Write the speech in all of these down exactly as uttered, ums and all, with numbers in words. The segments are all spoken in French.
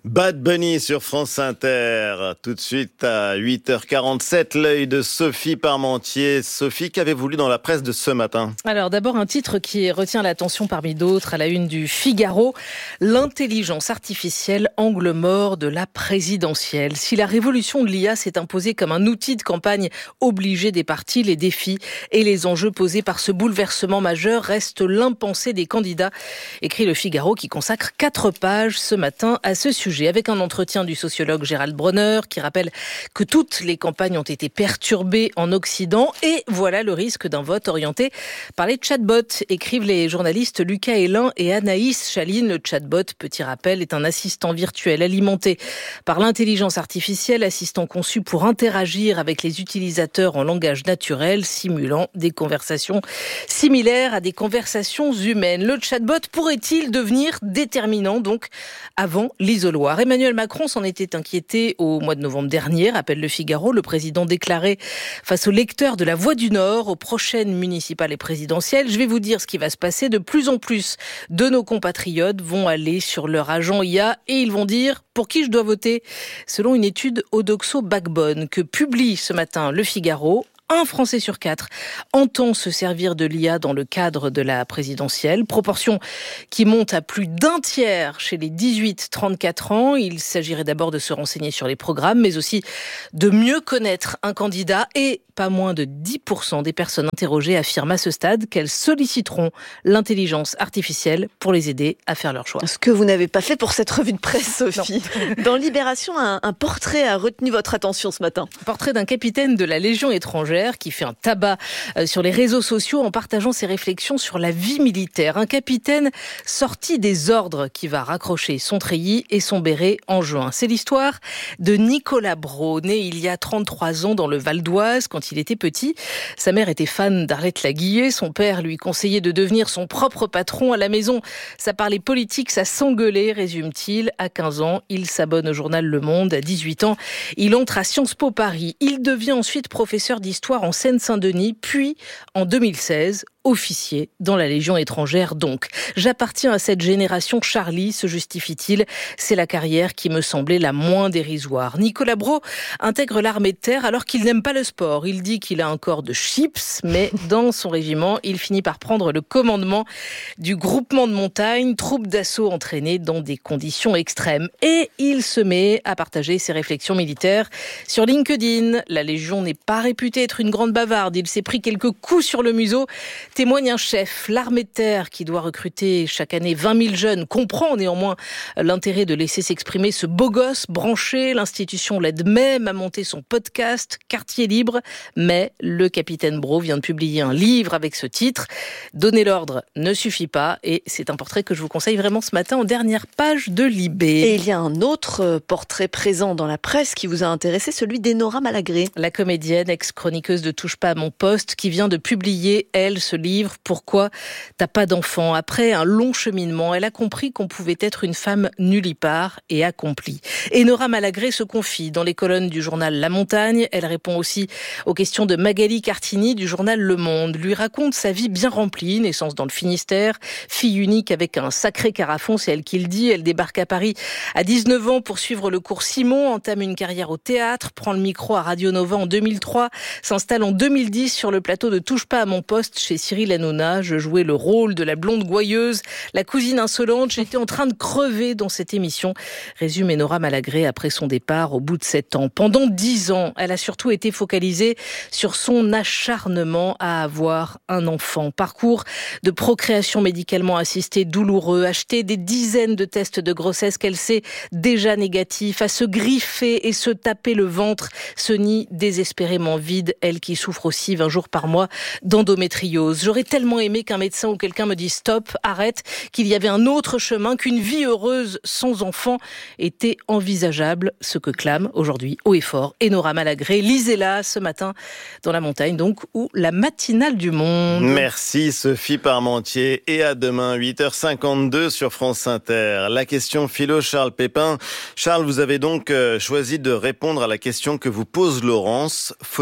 Bad Bunny sur France Inter. Tout de suite à huit heures quarante-sept, l'œil de Sophie Parmentier. Sophie, qu'avez-vous lu dans la presse de ce matin ? Alors d'abord un titre qui retient l'attention parmi d'autres à la une du Figaro. L'intelligence artificielle, angle mort de la présidentielle. Si la révolution de l'I A s'est imposée comme un outil de campagne obligé des partis, les défis et les enjeux posés par ce bouleversement majeur restent l'impensé des candidats. Écrit le Figaro qui consacre quatre pages ce matin à ce sujet. Avec un entretien du sociologue Gérald Bronner qui rappelle que toutes les campagnes ont été perturbées en Occident et voilà le risque d'un vote orienté par les chatbots, écrivent les journalistes Lucas Hélin et Anaïs Chaline. Le chatbot, petit rappel, est un assistant virtuel alimenté par l'intelligence artificielle, assistant conçu pour interagir avec les utilisateurs en langage naturel, simulant des conversations similaires à des conversations humaines. Le chatbot pourrait-il devenir déterminant donc avant l'isoloir ? Emmanuel Macron s'en était inquiété au mois de novembre dernier, rappelle le Figaro. Le président déclarait face aux lecteurs de La Voix du Nord aux prochaines municipales et présidentielles: je vais vous dire ce qui va se passer. De plus en plus de nos compatriotes vont aller sur leur agent I A et ils vont dire pour qui je dois voter. Selon une étude Odoxo Backbone que publie ce matin le Figaro, un Français sur quatre entend se servir de l'I A dans le cadre de la présidentielle. Proportion qui monte à plus d'un tiers chez les dix-huit trente-quatre ans. Il s'agirait d'abord de se renseigner sur les programmes, mais aussi de mieux connaître un candidat. Et pas moins de dix pour cent des personnes interrogées affirment à ce stade qu'elles solliciteront l'intelligence artificielle pour les aider à faire leur choix. Ce que vous n'avez pas fait pour cette revue de presse, Sophie. Dans Libération, un, un portrait a retenu votre attention ce matin. Portrait d'un capitaine de la Légion étrangère qui fait un tabac sur les réseaux sociaux en partageant ses réflexions sur la vie militaire. Un capitaine sorti des ordres qui va raccrocher son treillis et son béret en juin. C'est l'histoire de Nicolas Brault, né il y a trente-trois ans dans le Val d'Oise. Quand il était petit, sa mère était fan d'Arlette Laguillet. Son père lui conseillait de devenir son propre patron. À la maison, ça parlait politique, ça s'engueulait, résume-t-il. À quinze ans, il s'abonne au journal Le Monde. À dix-huit ans, il entre à Sciences Po Paris. Il devient ensuite professeur d'histoire en Seine-Saint-Denis, puis en deux mille seize, officier dans la Légion étrangère donc. J'appartiens à cette génération Charlie, se justifie-t-il. C'est la carrière qui me semblait la moins dérisoire. Nicolas Brault intègre l'armée de terre alors qu'il n'aime pas le sport. Il dit qu'il a un corps de chips, mais dans son régiment, il finit par prendre le commandement du groupement de montagne, troupe d'assaut entraînée dans des conditions extrêmes. Et il se met à partager ses réflexions militaires sur LinkedIn. La Légion n'est pas réputée être une grande bavarde. Il s'est pris quelques coups sur le museau. Témoigne un chef. L'armée de terre, qui doit recruter chaque année vingt mille jeunes, comprend néanmoins l'intérêt de laisser s'exprimer ce beau gosse branché. L'institution l'aide même à monter son podcast Quartier Libre. Mais le capitaine Brault vient de publier un livre avec ce titre. Donner l'ordre ne suffit pas. Et c'est un portrait que je vous conseille vraiment ce matin en dernière page de Libé. Et il y a un autre portrait présent dans la presse qui vous a intéressé, celui d'Enora Malagré. La comédienne, ex-chroniqueuse de Touche pas à mon poste, qui vient de publier, elle, ce livre « Pourquoi t'as pas d'enfant ?» Après un long cheminement, elle a compris qu'on pouvait être une femme nullipare et accomplie. Enora Malagré se confie dans les colonnes du journal La Montagne. Elle répond aussi aux questions de Magali Cartini du journal Le Monde. Lui raconte sa vie bien remplie, naissance dans le Finistère, fille unique avec un sacré carafon, c'est elle qui le dit. Elle débarque à Paris à dix-neuf ans pour suivre le cours Simon, entame une carrière au théâtre, prend le micro à Radio Nova en deux mille trois, s'installe en deux mille dix sur le plateau de Touche pas à mon poste chez Cyril Hanouna. Je jouais le rôle de la blonde gouailleuse, la cousine insolente. J'étais en train de crever dans cette émission, résume Enora Malagré après son départ au bout de sept ans. Pendant dix ans, elle a surtout été focalisée sur son acharnement à avoir un enfant. Parcours de procréation médicalement assistée douloureux, acheter des dizaines de tests de grossesse qu'elle sait déjà négatifs, à se griffer et se taper le ventre, ce nid désespérément vide, elle qui souffre aussi vingt jours par mois d'endométriose. J'aurais tellement aimé qu'un médecin ou quelqu'un me dise stop, arrête, qu'il y avait un autre chemin, qu'une vie heureuse sans enfant était envisageable, ce que clame aujourd'hui haut et fort Enora Malagré. Lisez-la ce matin dans La Montagne donc, ou la matinale du Monde. Merci Sophie Parmentier et à demain huit heures cinquante-deux sur France Inter. La question philo Charles Pépin. Charles, vous avez donc choisi de répondre à la question que vous pose Laurence. Faut-il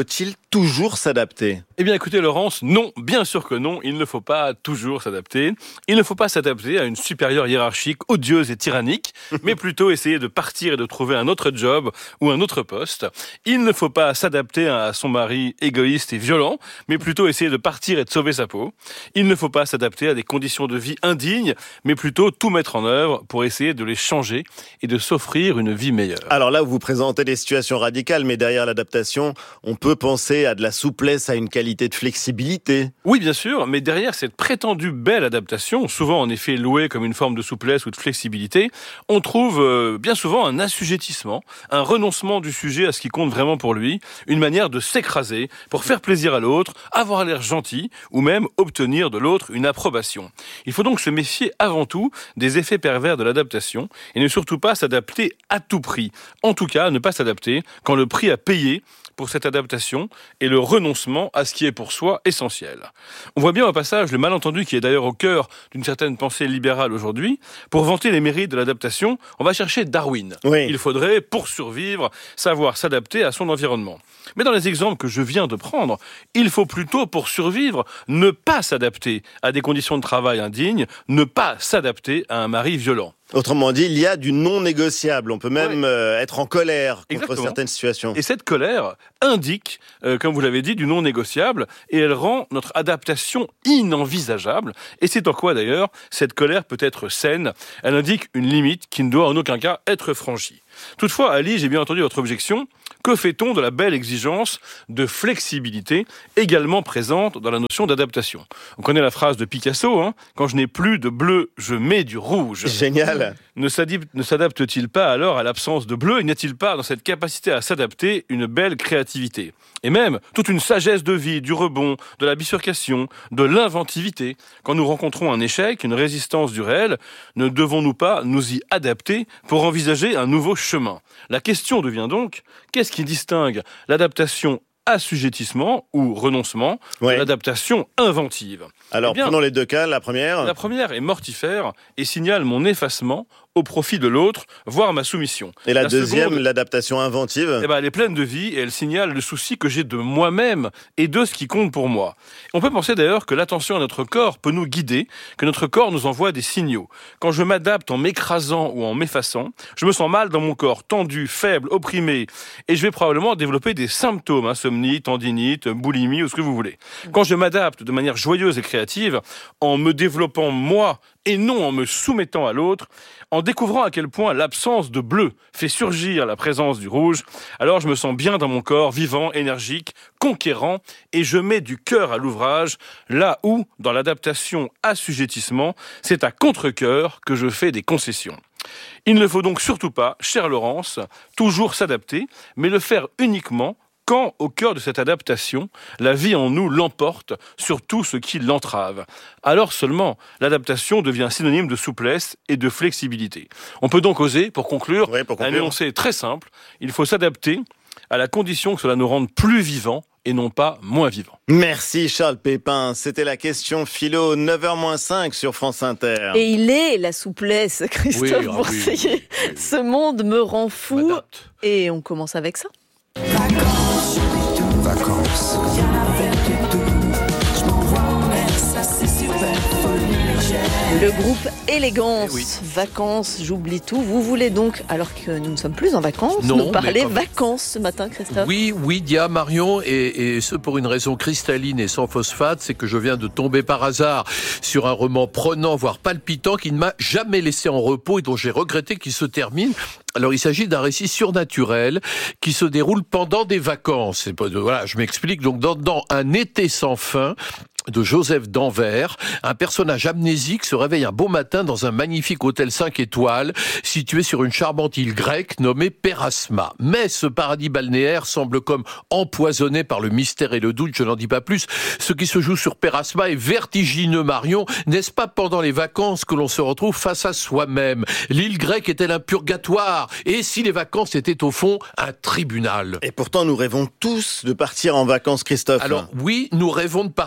toujours s'adapter ? Eh bien écoutez Laurence, non, bien sûr que non, il ne faut pas toujours s'adapter. Il ne faut pas s'adapter à une supérieure hiérarchique odieuse et tyrannique, mais plutôt essayer de partir et de trouver un autre job ou un autre poste. Il ne faut pas s'adapter à son mari égoïste et violent, mais plutôt essayer de partir et de sauver sa peau. Il ne faut pas s'adapter à des conditions de vie indignes, mais plutôt tout mettre en œuvre pour essayer de les changer et de s'offrir une vie meilleure. Alors là, vous présentez des situations radicales, mais derrière l'adaptation, on peut penser à de la souplesse, à une qualité de flexibilité. Oui, bien sûr, mais derrière cette prétendue belle adaptation, souvent en effet louée comme une forme de souplesse ou de flexibilité, on trouve euh, bien souvent un assujettissement, un renoncement du sujet à ce qui compte vraiment pour lui, une manière de s'écraser pour faire plaisir à l'autre, avoir l'air gentil ou même obtenir de l'autre une approbation. Il faut donc se méfier avant tout des effets pervers de l'adaptation et ne surtout pas s'adapter à tout prix. En tout cas, ne pas s'adapter quand le prix à payer pour cette adaptation et le renoncement à ce qui est pour soi essentiel. On voit bien au passage le malentendu qui est d'ailleurs au cœur d'une certaine pensée libérale aujourd'hui. Pour vanter les mérites de l'adaptation, on va chercher Darwin. Oui. Il faudrait, pour survivre, savoir s'adapter à son environnement. Mais dans les exemples que je viens de prendre, il faut plutôt, pour survivre, ne pas s'adapter à des conditions de travail indignes, ne pas s'adapter à un mari violent. Autrement dit, il y a du non négociable. On peut même Ouais. euh, être en colère contre Exactement. certaines situations. Et cette colère indique, euh, comme vous l'avez dit, du non négociable, et elle rend notre adaptation inenvisageable. Et c'est en quoi d'ailleurs cette colère peut être saine. Elle indique une limite qui ne doit en aucun cas être franchie. Toutefois, Ali, j'ai bien entendu votre objection. Que fait-on de la belle exigence de flexibilité également présente dans la notion d'adaptation ? On connaît la phrase de Picasso, hein, « Quand je n'ai plus de bleu, je mets du rouge ». Génial. Ne s'adip- ne s'adapte-t-il pas alors à l'absence de bleu ? Et n'y a-t-il pas dans cette capacité à s'adapter une belle créativité ? Et même toute une sagesse de vie, du rebond, de la bifurcation, de l'inventivité. Quand nous rencontrons un échec, une résistance du réel, ne devons-nous pas nous y adapter pour envisager un nouveau chemin ? La question devient donc, qu'est-ce qui distingue l'adaptation assujettissement ou renoncement Ouais. de l'adaptation inventive ? Alors, Eh bien, prenons les deux cas. La première. La première est mortifère et signale mon effacement au profit de l'autre, voire ma soumission. Et la, deuxième, seconde, l'adaptation inventive. eh ben, elle est pleine de vie et elle signale le souci que j'ai de moi-même et de ce qui compte pour moi. On peut penser d'ailleurs que l'attention à notre corps peut nous guider, que notre corps nous envoie des signaux. Quand je m'adapte en m'écrasant ou en m'effaçant, je me sens mal dans mon corps, tendu, faible, opprimé, et je vais probablement développer des symptômes, insomnie, tendinite, boulimie ou ce que vous voulez. Quand je m'adapte de manière joyeuse et créative, en me développant moi et non en me soumettant à l'autre, en découvrant à quel point l'absence de bleu fait surgir la présence du rouge, alors je me sens bien dans mon corps, vivant, énergique, conquérant, et je mets du cœur à l'ouvrage, là où, dans l'adaptation assujettissement, c'est à contre-cœur que je fais des concessions. Il ne faut donc surtout pas, chère Laurence, toujours s'adapter, mais le faire uniquement quand, au cœur de cette adaptation, la vie en nous l'emporte sur tout ce qui l'entrave. Alors seulement, l'adaptation devient synonyme de souplesse et de flexibilité. On peut donc oser, pour conclure, Oui, pour un conclure. énoncé très simple. Il faut s'adapter à la condition que cela nous rende plus vivants et non pas moins vivants. Merci Charles Pépin. C'était la question philo, neuf heures moins cinq sur France Inter. Et il est la souplesse, Christophe Oui, ah oui, Boursier. oui, oui, oui. Ce monde me rend fou. M'adapte. Et on commence avec ça. Vacances, vacances. Rien à faire du tout. Je m'envoie en mer, ça c'est super folie légère. Le groupe Élégance, Eh oui. vacances, j'oublie tout. Vous voulez donc, alors que nous ne sommes plus en vacances, Non, nous parler mais comme- vacances ce matin, Christophe? Oui, oui, Dia, Marion, et, et ce pour une raison cristalline et sans phosphate, c'est que je viens de tomber par hasard sur un roman prenant, voire palpitant, qui ne m'a jamais laissé en repos et dont j'ai regretté qu'il se termine. Alors, il s'agit d'un récit surnaturel qui se déroule pendant des vacances. C'est pas de- voilà, je m'explique. Donc, dans, dans Un été sans fin de Joseph d'Anvers, un personnage amnésique se réveille un beau matin dans un magnifique hôtel cinq étoiles situé sur une charmante île grecque nommée Pérasma. Mais ce paradis balnéaire semble comme empoisonné par le mystère et le doute, je n'en dis pas plus. Ce qui se joue sur Pérasma est vertigineux, Marion. N'est-ce pas pendant les vacances que l'on se retrouve face à soi-même? L'île grecque est-elle un purgatoire? Et si les vacances étaient au fond un tribunal? Et pourtant, nous rêvons tous de partir en vacances, Christophe. Alors oui, nous rêvons de partir, Ali.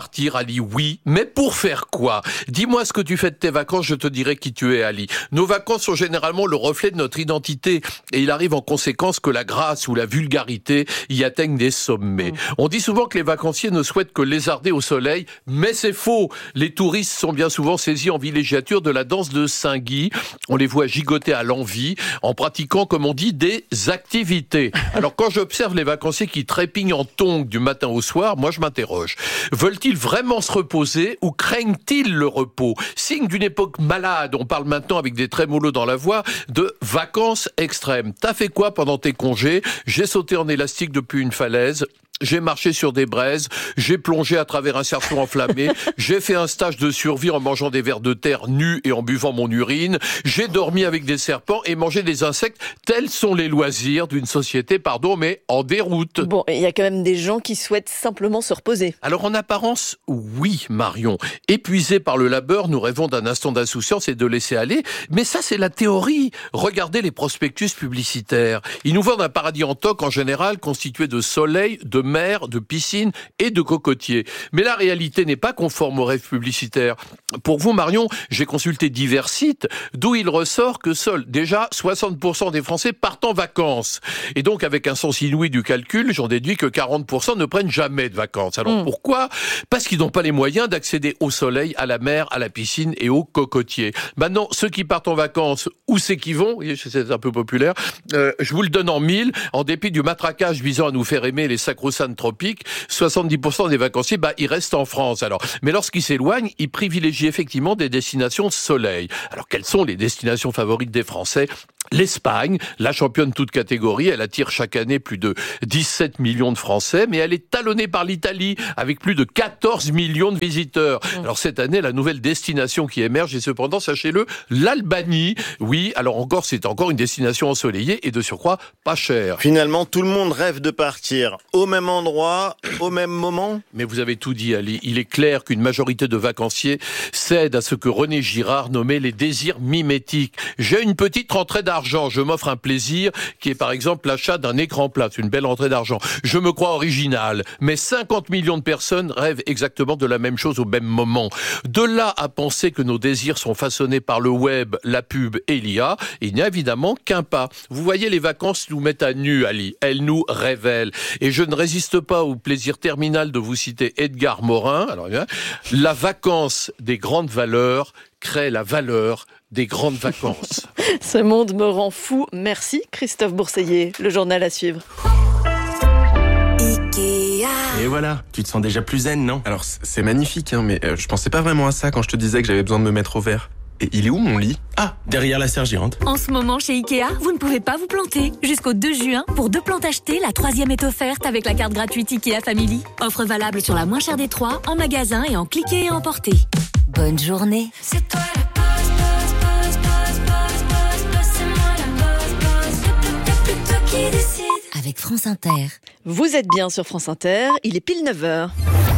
Ali, oui, mais pour faire quoi? Dis-moi ce que tu fais de tes vacances, je te dirai qui tu es, Ali. Nos vacances sont généralement le reflet de notre identité, et il arrive en conséquence que la grâce ou la vulgarité y atteignent des sommets. Mmh. On dit souvent que les vacanciers ne souhaitent que lézarder au soleil, mais c'est faux. Les touristes sont bien souvent saisis en villégiature de la danse de Saint-Guy. On les voit gigoter à l'envi, en pratiquant, comme on dit, des activités. Alors quand j'observe les vacanciers qui trépignent en tongs du matin au soir, moi je m'interroge. Veulent-ils vraiment se reposer ou craignent-ils le repos? Signe d'une époque malade, on parle maintenant avec des trémolos dans la voix de vacances extrêmes. T'as fait quoi pendant tes congés? J'ai sauté en élastique depuis une falaise. J'ai marché sur des braises, j'ai plongé à travers un cerceau enflammé, j'ai fait un stage de survie en mangeant des vers de terre nus et en buvant mon urine, j'ai dormi avec des serpents et mangé des insectes. Tels sont les loisirs d'une société, pardon, mais en déroute. Bon, il y a quand même des gens qui souhaitent simplement se reposer. Alors en apparence, oui, Marion. Épuisés par le labeur, nous rêvons d'un instant d'insouciance et de laisser aller, mais ça c'est la théorie. Regardez les prospectus publicitaires. Ils nous vendent un paradis en toc en général constitué de soleil, de mer, de piscine et de cocotiers. Mais la réalité n'est pas conforme aux rêves publicitaires. Pour vous, Marion, j'ai consulté divers sites, d'où il ressort que seuls, déjà, soixante pour cent des Français partent en vacances. Et donc, avec un sens inouï du calcul, j'en déduis que quarante pour cent ne prennent jamais de vacances. Alors, mmh. pourquoi? Parce qu'ils n'ont pas les moyens d'accéder au soleil, à la mer, à la piscine et aux cocotiers. Maintenant, ceux qui partent en vacances, où c'est qu'ils vont? C'est un peu populaire. Euh, je vous le donne en mille. En dépit du matraquage visant à nous faire aimer les sacro-saints tropiques, soixante-dix pour cent des vacanciers, bah, ils restent en France. Alors, mais lorsqu'ils s'éloignent, ils privilégient effectivement des destinations soleil. Alors, quelles sont les destinations favorites des Français? L'Espagne, la championne toute catégorie, elle attire chaque année plus de dix-sept millions de Français, mais elle est talonnée par l'Italie, avec plus de quatorze millions de visiteurs. Mmh. Alors cette année, la nouvelle destination qui émerge est cependant, sachez-le, l'Albanie. Oui, alors encore, c'est encore une destination ensoleillée et de surcroît pas chère. Finalement, tout le monde rêve de partir au même endroit, au même moment. Mais vous avez tout dit, Ali. Il est clair qu'une majorité de vacanciers cèdent à ce que René Girard nommait les désirs mimétiques. J'ai une petite rentrée d'argent, je m'offre un plaisir qui est par exemple l'achat d'un écran plat, c'est une belle rentrée d'argent. Je me crois original, mais cinquante millions de personnes rêvent exactement de la même chose au même moment. De là à penser que nos désirs sont façonnés par le web, la pub et l'I A, il n'y a évidemment qu'un pas. Vous voyez, les vacances nous mettent à nu, Ali. Elles nous révèlent. Et je ne résiste pas au plaisir terminal de vous citer Edgar Morin. Alors, la vacance des grandes valeurs crée la valeur des grandes vacances. Ce monde me rend fou. Merci Christophe Bourseiller. Le journal à suivre. Et voilà, tu te sens déjà plus zen, non? Alors c'est magnifique, hein, mais euh, je pensais pas vraiment à ça quand je te disais que j'avais besoin de me mettre au vert. Et il est où mon lit? Ah, derrière la sergérante. En ce moment, chez Ikea, vous ne pouvez pas vous planter. Jusqu'au deux juin, pour deux plantes achetées, la troisième est offerte avec la carte gratuite Ikea Family. Offre valable sur la moins chère des trois, en magasin et en cliquer et emporter. Bonne journée. C'est toi la boss, boss, boss, boss, boss, boss, boss, c'est moi la boss, boss, c'est plutôt qui décide. Avec France Inter. Vous êtes bien sur France Inter, il est pile neuf heures.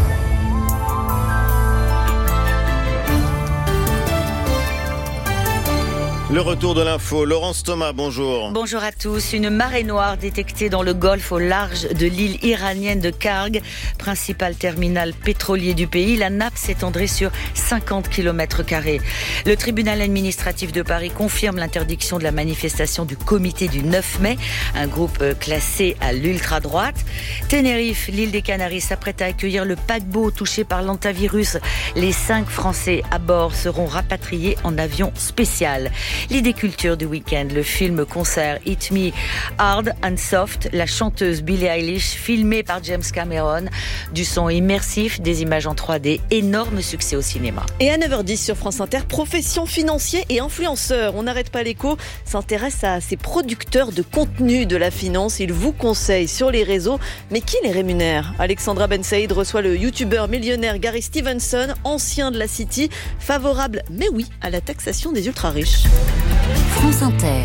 Le retour de l'info, Laurence Thomas, bonjour. Bonjour à tous. Une marée noire détectée dans le golfe au large de l'île iranienne de Karg, principal terminal pétrolier du pays. La nappe s'étendrait sur cinquante kilomètres carrés. Le tribunal administratif de Paris confirme l'interdiction de la manifestation du comité du neuf mai, un groupe classé à l'ultra-droite. Tenerife, l'île des Canaries, s'apprête à accueillir le paquebot touché par l'antavirus. Les cinq Français à bord seront rapatriés en avion spécial. L'idée culture du week-end, le film-concert Hit Me Hard and Soft, la chanteuse Billie Eilish, filmée par James Cameron, du son immersif, des images en trois D, énorme succès au cinéma. Et à neuf heures dix sur France Inter, profession financier et influenceur. On n'arrête pas l'écho, s'intéresse à ces producteurs de contenu de la finance. Ils vous conseillent sur les réseaux, mais qui les rémunère? Alexandra Ben Saïd reçoit le youtubeur millionnaire Gary Stevenson, ancien de la City, favorable, mais oui, à la taxation des ultra-riches. France Inter.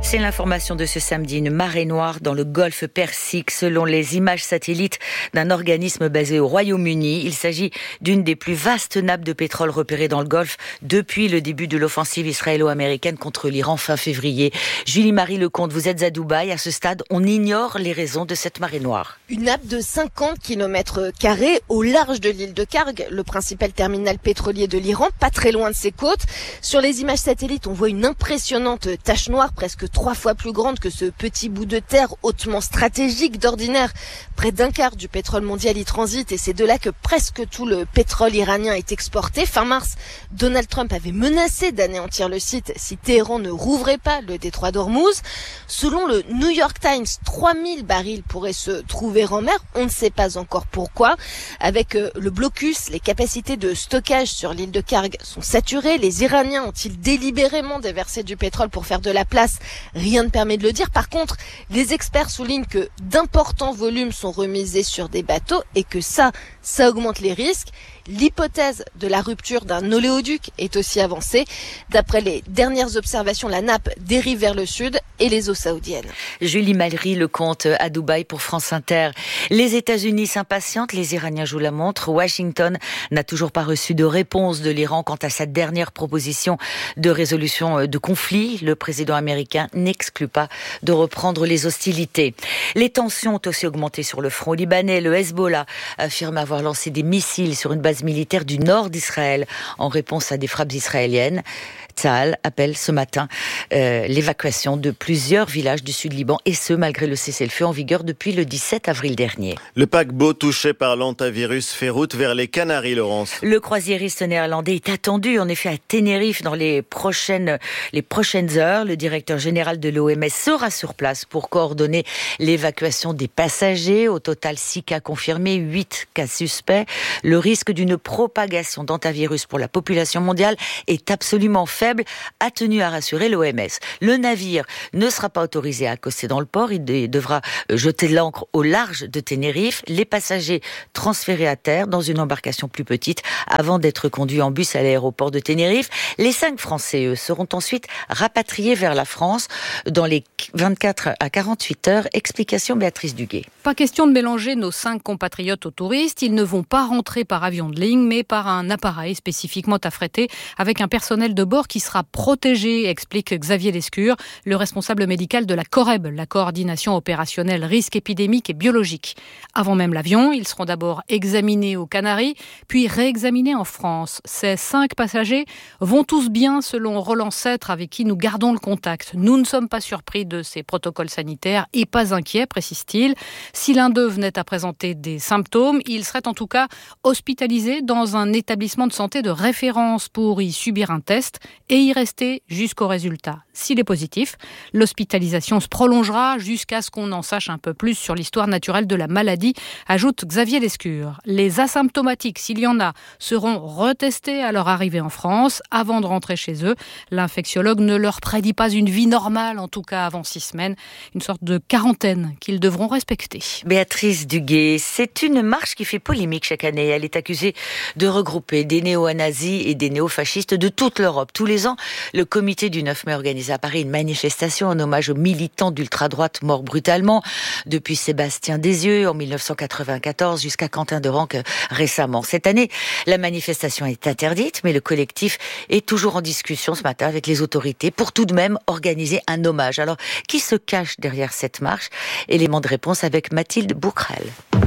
C'est l'information de ce samedi. Une marée noire dans le golfe Persique, selon les images satellites d'un organisme basé au Royaume-Uni. Il s'agit d'une des plus vastes nappes de pétrole repérées dans le golfe depuis le début de l'offensive israélo-américaine contre l'Iran fin février. Julie-Marie Lecomte, vous êtes à Dubaï. À ce stade, on ignore les raisons de cette marée noire. Une nappe de cinquante kilomètres carrés au large de l'île de Kharg, le principal terminal pétrolier de l'Iran, pas très loin de ses côtes. Sur les images satellites, on voit une impressionnante tache noire, presque trois fois plus grande que ce petit bout de terre hautement stratégique. D'ordinaire, près d'un quart du pétrole mondial y transite et c'est de là que presque tout le pétrole iranien est exporté. Fin mars, Donald Trump avait menacé d'anéantir le site si Téhéran ne rouvrait pas le détroit d'Ormuz. Selon le New York Times, trois mille barils pourraient se trouver en mer. On ne sait pas encore pourquoi. Avec le blocus, les capacités de stockage sur l'île de Kharg sont saturées. Les Iraniens ont-ils délibérément déversé du pétrole pour faire de la place? Rien ne permet de le dire. Par contre, les experts soulignent que d'importants volumes sont remisés sur des bateaux et que ça, ça augmente les risques. L'hypothèse de la rupture d'un oléoduc est aussi avancée. D'après les dernières observations, la nappe dérive vers le sud et les eaux saoudiennes. Julie-Marie Lecomte à Dubaï pour France Inter. Les États-Unis s'impatientent, les Iraniens jouent la montre. Washington n'a toujours pas reçu de réponse de l'Iran quant à sa dernière proposition de résolution de conflit. Le président américain n'exclut pas de reprendre les hostilités. Les tensions ont aussi augmenté sur le front libanais. Le Hezbollah affirme avoir lancé des missiles sur une base militaire du nord d'Israël en réponse à des frappes israéliennes. Tsahal appelle ce matin euh, l'évacuation de plusieurs villages du sud Liban et ce malgré le cessez-le-feu en vigueur depuis le dix-sept avril dernier. Le paquebot touché par l'hantavirus fait route vers les Canaries, Laurence. Le croisiériste néerlandais est attendu en effet à Tenerife dans les prochaines, les prochaines heures. Le directeur général de l'O M S sera sur place pour coordonner l'évacuation des passagers. Au total, six cas confirmés, huit cas suspects. Le risque d'une propagation d'hantavirus pour la population mondiale est absolument faible, a tenu à rassurer l'O M S. Le navire ne sera pas autorisé à accoster dans le port. Il devra jeter l'ancre au large de Tenerife. Les passagers transférés à terre dans une embarcation plus petite avant d'être conduits en bus à l'aéroport de Tenerife. Les cinq Français, eux, seront ensuite rapatriés vers la France dans les vingt-quatre à quarante-huit heures. Explication Béatrice Duguay. Pas question de mélanger nos cinq compatriotes aux touristes. Ils ne vont pas rentrer par avion de ligne, mais par un appareil spécifiquement affrété avec un personnel de bord qui sera protégé, explique Xavier Lescure, le responsable médical de la COREB, la coordination opérationnelle risque épidémique et biologique. Avant même l'avion, ils seront d'abord examinés aux Canaries, puis réexaminés en France. Ces cinq passagers vont tous bien selon Roland Sêtre, avec qui nous gardons le contact. Nous ne sommes pas surpris de ces protocoles sanitaires et pas inquiets, précise-t-il. Si l'un d'eux venait à présenter des symptômes, il serait en tout cas hospitalisé dans un établissement de santé de référence pour y subir un test et y rester jusqu'au résultat. S'il est positif, l'hospitalisation se prolongera jusqu'à ce qu'on en sache un peu plus sur l'histoire naturelle de la maladie, ajoute Xavier Lescure. Les asymptomatiques, s'il y en a, seront retestés à leur arrivée en France avant de rentrer chez eux. L'infectiologue ne leur prédit pas une vie normale, en tout cas avant six semaines, une sorte de quarantaine qu'ils devront respecter. Béatrice Duguay, c'est une marche qui fait polémique chaque année. Elle est accusée de regrouper des néo-nazis et des néo-fascistes de toute l'Europe. Tous les ans, le comité du neuf mai organise à Paris une manifestation en hommage aux militants d'ultra-droite morts brutalement, depuis Sébastien Desieux en mille neuf cent quatre-vingt-quatorze jusqu'à Quentin de Ranc récemment. Cette année, la manifestation est interdite, mais le collectif est toujours en discussion ce matin avec les autorités pour tout de même organiser un hommage. Alors, qui se cache derrière cette marche? Élément de réponse avec Mathilde Bouquerel.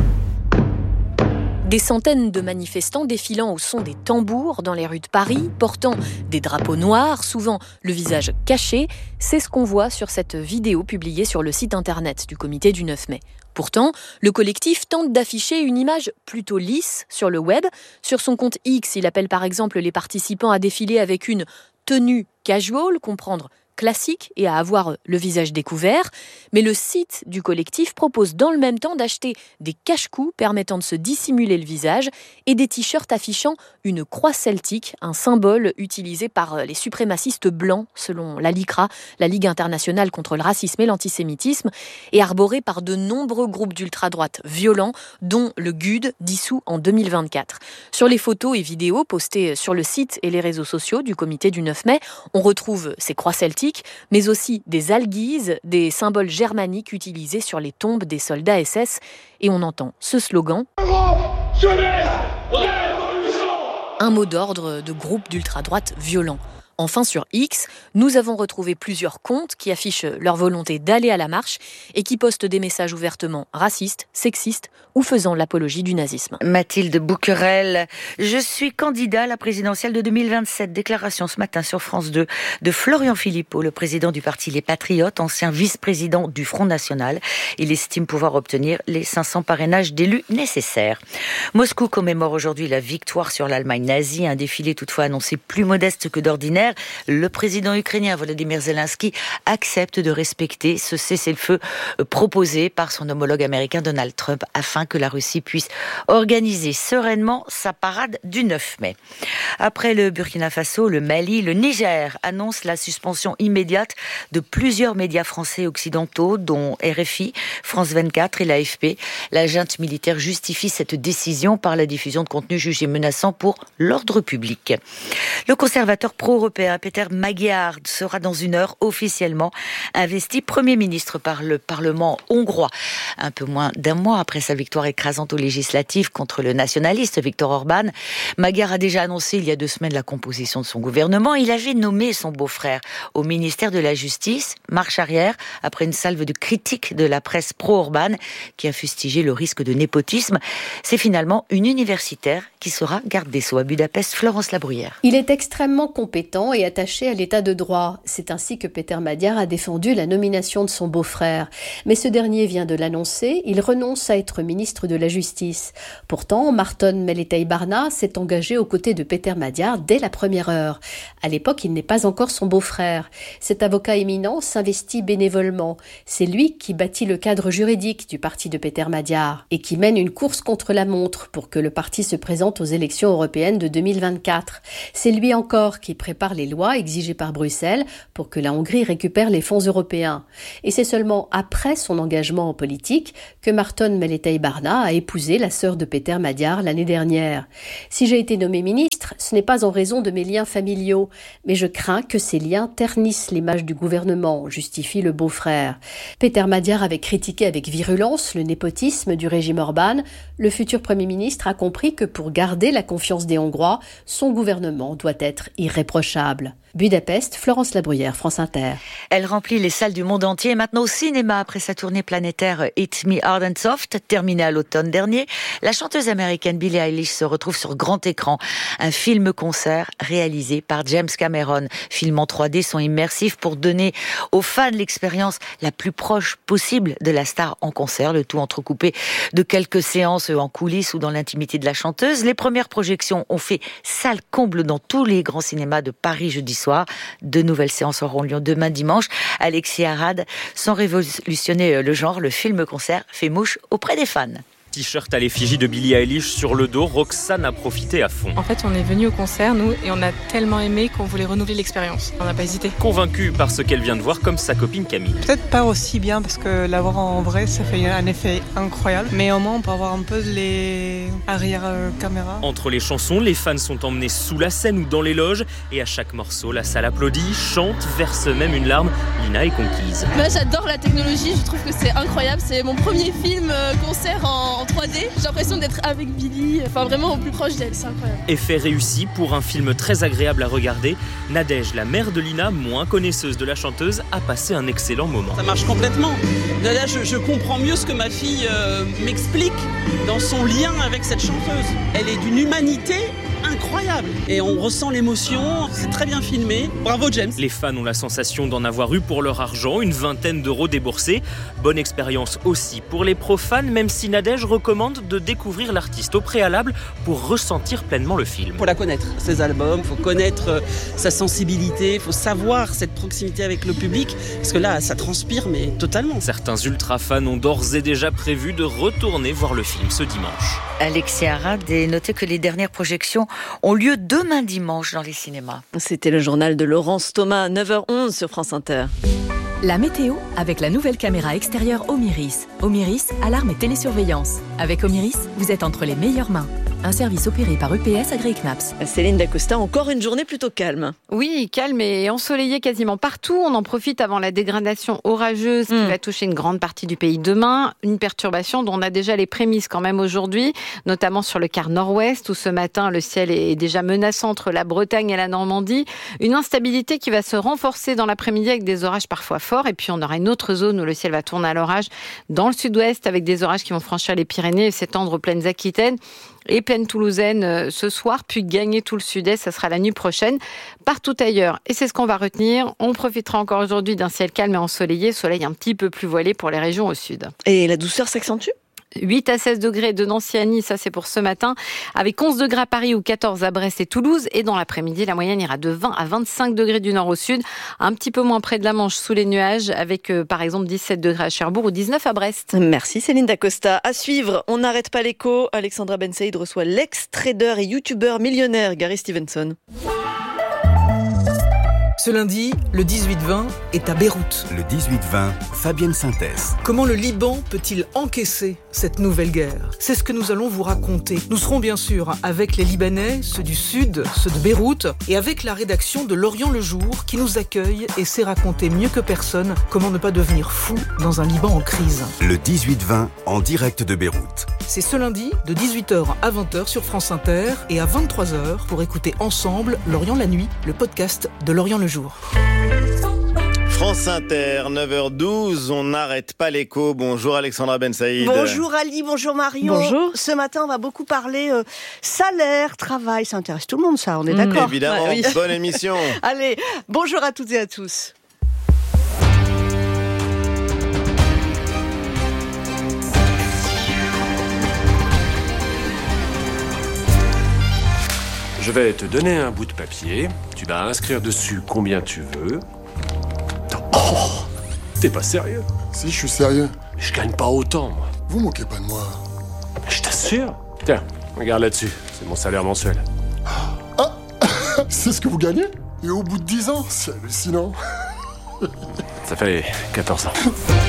Des centaines de manifestants défilant au son des tambours dans les rues de Paris, portant des drapeaux noirs, souvent le visage caché. C'est ce qu'on voit sur cette vidéo publiée sur le site internet du comité du neuf mai. Pourtant, le collectif tente d'afficher une image plutôt lisse sur le web. Sur son compte X, il appelle par exemple les participants à défiler avec une tenue casual, comprendre classique et à avoir le visage découvert. Mais le site du collectif propose dans le même temps d'acheter des cache-cous permettant de se dissimuler le visage et des t-shirts affichant une croix celtique, un symbole utilisé par les suprémacistes blancs selon la LICRA, la Ligue internationale contre le racisme et l'antisémitisme, et arboré par de nombreux groupes d'ultra-droite violents, dont le G U D, dissous en deux mille vingt-quatre. Sur les photos et vidéos postées sur le site et les réseaux sociaux du comité du neuf mai, on retrouve ces croix celtiques celtiques, mais aussi des alguises, des symboles germaniques utilisés sur les tombes des soldats S S. Et on entend ce slogan. Un mot d'ordre de groupe d'ultra-droite violent. Enfin, sur X, nous avons retrouvé plusieurs comptes qui affichent leur volonté d'aller à la marche et qui postent des messages ouvertement racistes, sexistes ou faisant l'apologie du nazisme. Mathilde Bouquerel, je suis candidat à la présidentielle de deux mille vingt-sept. Déclaration ce matin sur France deux de Florian Philippot, le président du parti Les Patriotes, ancien vice-président du Front National. Il estime pouvoir obtenir les cinq cents parrainages d'élus nécessaires. Moscou commémore aujourd'hui la victoire sur l'Allemagne nazie, un défilé toutefois annoncé plus modeste que d'ordinaire. Le président ukrainien Volodymyr Zelensky accepte de respecter ce cessez-le-feu proposé par son homologue américain Donald Trump afin que la Russie puisse organiser sereinement sa parade du neuf mai. Après le Burkina Faso, le Mali, le Niger annoncent la suspension immédiate de plusieurs médias français occidentaux, dont R F I, France vingt-quatre et l'A F P. La junte militaire justifie cette décision par la diffusion de contenus jugés menaçants pour l'ordre public. Le conservateur pro-européen Peter Magyar sera dans une heure officiellement investi Premier ministre par le Parlement hongrois. Un peu moins d'un mois après sa victoire écrasante aux législatives contre le nationaliste Viktor Orban, Magyar a déjà annoncé il y a deux semaines la composition de son gouvernement. Il avait nommé son beau-frère au ministère de la Justice, marche arrière après une salve de critiques de la presse pro-Orban qui a fustigé le risque de népotisme. C'est finalement une universitaire qui sera garde des Sceaux à Budapest, Florence Labruyère. Il est extrêmement compétent et attaché à l'état de droit. C'est ainsi que Peter Magyar a défendu la nomination de son beau-frère. Mais ce dernier vient de l'annoncer, il renonce à être ministre de la Justice. Pourtant, Márton Melletei-Barna s'est engagé aux côtés de Peter Magyar dès la première heure. À l'époque, il n'est pas encore son beau-frère. Cet avocat éminent s'investit bénévolement. C'est lui qui bâtit le cadre juridique du parti de Peter Magyar et qui mène une course contre la montre pour que le parti se présente aux élections européennes de deux mille vingt-quatre. C'est lui encore qui prépare les lois exigées par Bruxelles pour que la Hongrie récupère les fonds européens. Et c'est seulement après son engagement en politique que Márton Melletei-Barna a épousé la sœur de Peter Magyar l'année dernière. Si j'ai été nommé ministre, ce n'est pas en raison de mes liens familiaux, mais je crains que ces liens ternissent l'image du gouvernement, justifie le beau-frère. Peter Magyar avait critiqué avec virulence le népotisme du régime Orban. Le futur Premier ministre a compris que pour garder la confiance des Hongrois, son gouvernement doit être irréprochable. Budapest, Florence Labruyère, France Inter. Elle remplit les salles du monde entier, maintenant au cinéma après sa tournée planétaire Hit Me Hard and Soft, terminée à l'automne dernier. La chanteuse américaine Billie Eilish se retrouve sur grand écran. Un film-concert réalisé par James Cameron. Film en trois D, son immersif pour donner aux fans l'expérience la plus proche possible de la star en concert, le tout entrecoupé de quelques séances en coulisses ou dans l'intimité de la chanteuse. Les premières projections ont fait salle comble dans tous les grands cinémas de Paris jeudi soir. De nouvelles séances auront lieu demain dimanche. Alexis Arad, sans révolutionner le genre, le film-concert fait mouche auprès des fans. T-shirt à l'effigie de Billie Eilish sur le dos, Roxane a profité à fond. En fait, on est venu au concert, nous, et on a tellement aimé qu'on voulait renouveler l'expérience. On n'a pas hésité. Convaincue par ce qu'elle vient de voir, comme sa copine Camille. Peut-être pas aussi bien, parce que l'avoir en vrai, ça fait un effet incroyable. Mais au moins, on peut avoir un peu les arrière-caméras. Entre les chansons, les fans sont emmenés sous la scène ou dans les loges. Et à chaque morceau, la salle applaudit, chante, verse même une larme. Lina est conquise. Moi, j'adore la technologie, je trouve que c'est incroyable. C'est mon premier film concert en en trois D. J'ai l'impression d'être avec Billie, enfin vraiment au plus proche d'elle, c'est incroyable. Effet réussi pour un film très agréable à regarder. Nadège, la mère de Lina, moins connaisseuse de la chanteuse, a passé un excellent moment. Ça marche complètement. Là, je, je comprends mieux ce que ma fille euh, m'explique dans son lien avec cette chanteuse. Elle est d'une humanité incroyable et on ressent l'émotion, c'est très bien filmé. Bravo James. Les fans ont la sensation d'en avoir eu pour leur argent, une vingtaine d'euros déboursés. Bonne expérience aussi pour les profanes, même si Nadège recommande de découvrir l'artiste au préalable pour ressentir pleinement le film. Il faut la connaître, ses albums, il faut connaître euh, sa sensibilité, il faut savoir cette proximité avec le public, parce que là ça transpire mais totalement. Certains ultra fans ont d'ores et déjà prévu de retourner voir le film ce dimanche. Alexis Arad, et notez que les dernières projections ont lieu demain dimanche dans les cinémas. C'était le journal de Laurence Thomas, neuf heures onze sur France Inter. La météo avec la nouvelle caméra extérieure Omiris. Omiris, alarme et télésurveillance. Avec Omiris, vous êtes entre les meilleures mains. un service opéré par E P S agréé C N A P S. Céline Dacosta, encore une journée plutôt calme. Oui, calme et ensoleillé quasiment partout. On en profite avant la dégradation orageuse qui mmh. va toucher une grande partie du pays demain. Une perturbation dont on a déjà les prémices quand même aujourd'hui, notamment sur le quart nord-ouest où ce matin le ciel est déjà menaçant entre la Bretagne et la Normandie. Une instabilité qui va se renforcer dans l'après-midi avec des orages parfois forts. Et puis on aura une autre zone où le ciel va tourner à l'orage dans le sud-ouest avec des orages qui vont franchir les Pyrénées et s'étendre aux plaines aquitaines et plaines toulousaines ce soir, puis gagner tout le sud-est, ça sera la nuit prochaine. Partout ailleurs, et c'est ce qu'on va retenir, on profitera encore aujourd'hui d'un ciel calme et ensoleillé, soleil un petit peu plus voilé pour les régions au sud. Et la douceur s'accentue ? huit à seize degrés de Nancy à Nice, ça c'est pour ce matin, avec onze degrés à Paris ou quatorze à Brest et Toulouse. Et dans l'après-midi, la moyenne ira de vingt à vingt-cinq degrés du nord au sud, un petit peu moins près de la Manche sous les nuages, avec euh, par exemple dix-sept degrés à Cherbourg ou dix-neuf à Brest. Merci Céline Dacosta. À suivre, on n'arrête pas l'écho. Alexandra Ben Saïd reçoit l'ex-trader et youtubeur millionnaire Gary Stevenson. Ce lundi, le dix-huit vingt est à Beyrouth. Le dix-huit vingt, Fabienne Synthèse. Comment le Liban peut-il encaisser cette nouvelle guerre ? C'est ce que nous allons vous raconter. Nous serons bien sûr avec les Libanais, ceux du Sud, ceux de Beyrouth, et avec la rédaction de L'Orient le Jour qui nous accueille et sait raconter mieux que personne comment ne pas devenir fou dans un Liban en crise. Le dix-huit vingt, en direct de Beyrouth. C'est ce lundi de dix-huit heures à vingt heures sur France Inter et à vingt-trois heures pour écouter ensemble L'Orient la nuit, le podcast de L'Orient le Jour. France Inter, neuf heures douze, on n'arrête pas l'écho. Bonjour Alexandra Ben Saïd. Bonjour Ali, bonjour Marion. Bonjour. Ce matin, on va beaucoup parler euh, salaire, travail, ça intéresse tout le monde ça, on est d'accord ? mmh, Évidemment, ouais, oui. Bonne émission. Allez, bonjour à toutes et à tous. Je vais te donner un bout de papier, tu vas inscrire dessus combien tu veux. Oh, t'es pas sérieux? Si, je suis sérieux. Je gagne pas autant, moi. Vous moquez pas de moi. Je t'assure. Tiens, regarde là-dessus, c'est mon salaire mensuel. Ah, c'est ce que vous gagnez? Et au bout de dix ans, c'est hallucinant. Ça fait quatorze ans.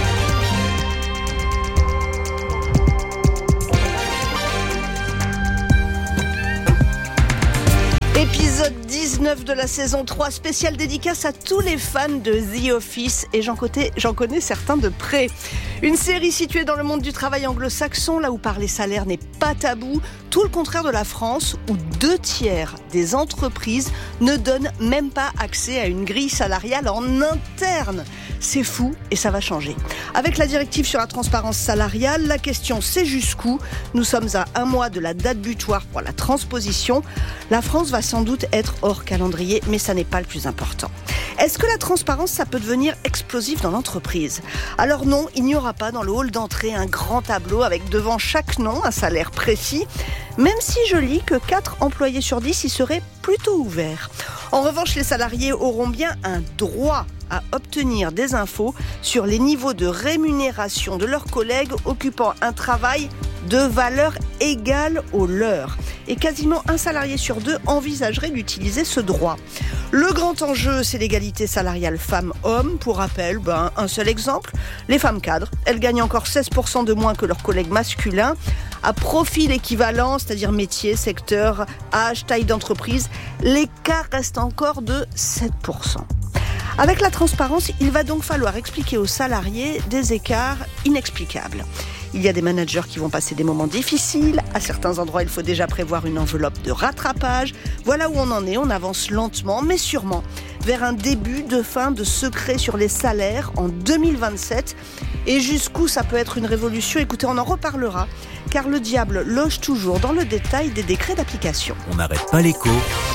Épisode dix-neuf de la saison trois, spéciale dédicace à tous les fans de The Office, et j'en connais, j'en connais certains de près. Une série située dans le monde du travail anglo-saxon, là où parler salaire n'est pas tabou, tout le contraire de la France, où deux tiers des entreprises ne donnent même pas accès à une grille salariale en interne. C'est fou et ça va changer. Avec la directive sur la transparence salariale, la question c'est jusqu'où ? Nous sommes à un mois de la date butoir pour la transposition. La France va sans doute être hors calendrier, mais ça n'est pas le plus important. Est-ce que la transparence, ça peut devenir explosif dans l'entreprise ? Alors non, il n'y aura pas dans le hall d'entrée un grand tableau avec devant chaque nom un salaire précis, même si je lis que quatre employés sur dix y seraient plutôt ouverts. En revanche, les salariés auront bien un droit à obtenir des infos sur les niveaux de rémunération de leurs collègues occupant un travail de valeur égale au leur. Et quasiment un salarié sur deux envisagerait d'utiliser ce droit. Le grand enjeu, c'est l'égalité salariale femmes-hommes. Pour rappel, ben, un seul exemple, les femmes cadres, elles gagnent encore seize pour cent de moins que leurs collègues masculins. À profil équivalent, c'est-à-dire métier, secteur, âge, taille d'entreprise, l'écart reste encore de sept pour cent. Avec la transparence, il va donc falloir expliquer aux salariés des écarts inexplicables. Il y a des managers qui vont passer des moments difficiles. À certains endroits, il faut déjà prévoir une enveloppe de rattrapage. Voilà où on en est. On avance lentement, mais sûrement, vers un début de fin de secret sur les salaires en deux mille vingt-sept. Et jusqu'où ça peut être une révolution ? Écoutez, on en reparlera, car le diable loge toujours dans le détail des décrets d'application. On n'arrête pas l'écho.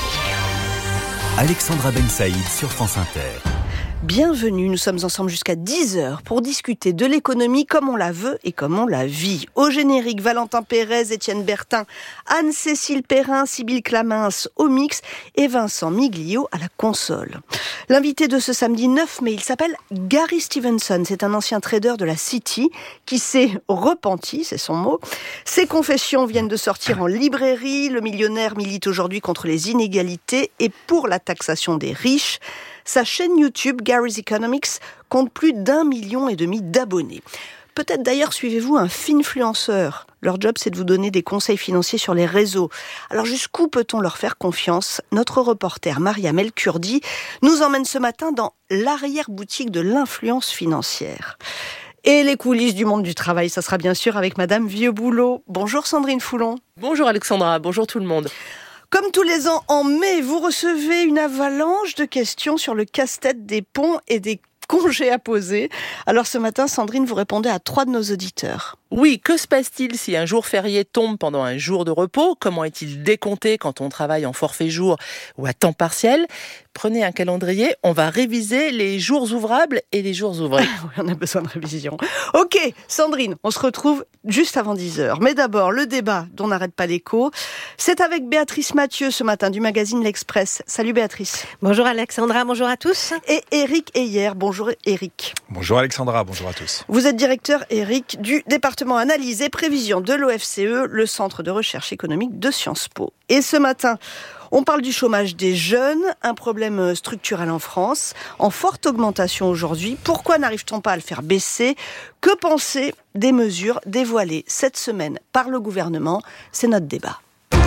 Alexandra Ben Saïd sur France Inter. Bienvenue, nous sommes ensemble jusqu'à dix heures pour discuter de l'économie comme on la veut et comme on la vit. Au générique, Valentin Pérez, Étienne Bertin, Anne-Cécile Perrin, Sybille Clamins au mix et Vincent Miglio à la console. L'invité de ce samedi neuf mai, il s'appelle Gary Stevenson. C'est un ancien trader de la City qui s'est repenti, c'est son mot. Ses confessions viennent de sortir en librairie. Le millionnaire milite aujourd'hui contre les inégalités et pour la taxation des riches. Sa chaîne YouTube, Gary's Economics, compte plus d'un million et demi d'abonnés. Peut-être d'ailleurs suivez-vous un finfluenceur. Leur job, c'est de vous donner des conseils financiers sur les réseaux. Alors jusqu'où peut-on leur faire confiance ? Notre reporter Mariam El Kurdi nous emmène ce matin dans l'arrière-boutique de l'influence financière. Et les coulisses du monde du travail, ça sera bien sûr avec Madame Vieux-Boulot. Bonjour Sandrine Foulon. Bonjour Alexandra, bonjour tout le monde. Comme tous les ans, en mai, vous recevez une avalanche de questions sur le casse-tête des ponts et des congés à poser. Alors ce matin, Sandrine, vous répondez à trois de nos auditeurs. Oui, que se passe-t-il si un jour férié tombe pendant un jour de repos ? Comment est-il décompté quand on travaille en forfait jour ou à temps partiel ? Prenez un calendrier, on va réviser les jours ouvrables et les jours ouvrés. Ah oui, on a besoin de révision. Ok, Sandrine, on se retrouve juste avant dix heures. Mais d'abord, le débat dont n'arrête pas l'écho, c'est avec Béatrice Mathieu ce matin du magazine L'Express. Salut Béatrice. Bonjour Alexandra, bonjour à tous. Et Éric Heyer, bonjour Éric. Bonjour Alexandra, bonjour à tous. Vous êtes directeur, Éric, du département Analyse et Prévision de l'O F C E, le Centre de recherche économique de Sciences Po. Et ce matin, on parle du chômage des jeunes, un problème structurel en France, en forte augmentation aujourd'hui. Pourquoi n'arrive-t-on pas à le faire baisser ? Que penser des mesures dévoilées cette semaine par le gouvernement ? C'est notre débat.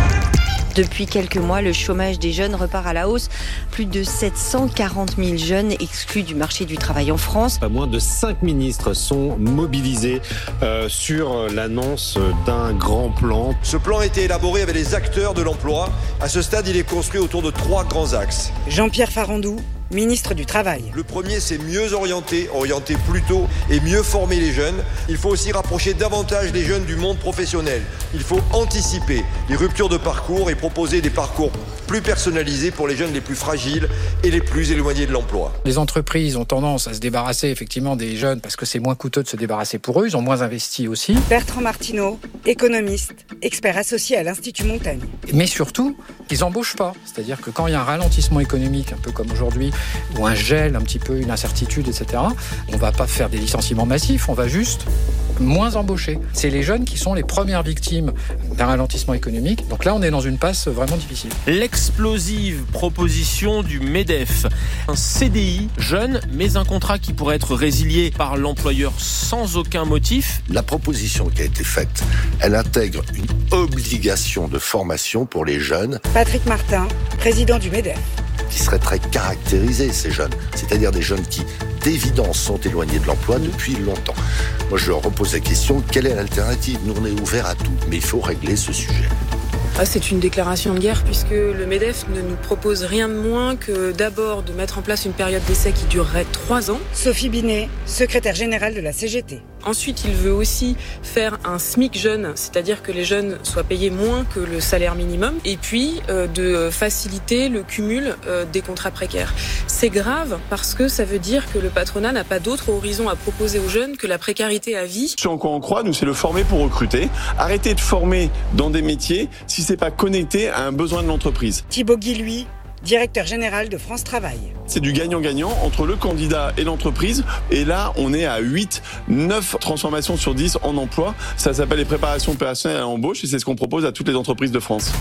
Depuis quelques mois, le chômage des jeunes repart à la hausse. Plus de sept cent quarante mille jeunes exclus du marché du travail en France. Pas moins de cinq ministres sont mobilisés euh, sur l'annonce d'un grand plan. Ce plan a été élaboré avec les acteurs de l'emploi. À ce stade, il est construit autour de trois grands axes. Jean-Pierre Farandou, ministre du Travail. Le premier, c'est mieux orienter, orienter plus tôt et mieux former les jeunes. Il faut aussi rapprocher davantage les jeunes du monde professionnel. Il faut anticiper les ruptures de parcours et proposer des parcours plus personnalisés pour les jeunes les plus fragiles et les plus éloignés de l'emploi. Les entreprises ont tendance à se débarrasser effectivement des jeunes parce que c'est moins coûteux de se débarrasser pour eux. Ils ont moins investi aussi. Bertrand Martineau, économiste, expert associé à l'Institut Montaigne. Mais surtout, ils n'embauchent pas. C'est-à-dire que quand il y a un ralentissement économique, un peu comme aujourd'hui, ou un gel, un petit peu, une incertitude, et cetera, on ne va pas faire des licenciements massifs, on va juste moins embaucher. C'est les jeunes qui sont les premières victimes d'un ralentissement économique. Donc là, on est dans une passe vraiment difficile. L'explosive proposition du MEDEF. Un C D I jeune, mais un contrat qui pourrait être résilié par l'employeur sans aucun motif. La proposition qui a été faite, elle intègre une obligation de formation pour les jeunes. Patrick Martin, président du MEDEF. Qui seraient très caractérisés, ces jeunes. C'est-à-dire des jeunes qui, d'évidence, sont éloignés de l'emploi depuis longtemps. Moi, je leur repose la question, quelle est l'alternative ? Nous, on est ouverts à tout, mais il faut régler ce sujet. Ah, c'est une déclaration de guerre puisque le MEDEF ne nous propose rien de moins que d'abord de mettre en place une période d'essai qui durerait trois ans. Sophie Binet, secrétaire générale de la C G T. Ensuite, il veut aussi faire un SMIC jeune, c'est-à-dire que les jeunes soient payés moins que le salaire minimum, et puis euh, de faciliter le cumul euh, des contrats précaires. C'est grave parce que ça veut dire que le patronat n'a pas d'autre horizon à proposer aux jeunes que la précarité à vie. Ce en quoi on croit, nous, c'est le former pour recruter. Arrêter de former dans des métiers si c'est pas connecté à un besoin de l'entreprise. Thibaut Guilhuy, directeur général de France Travail. C'est du gagnant-gagnant entre le candidat et l'entreprise. Et là, on est à huit, neuf transformations sur dix en emploi. Ça s'appelle les préparations opérationnelles à l'embauche et c'est ce qu'on propose à toutes les entreprises de France.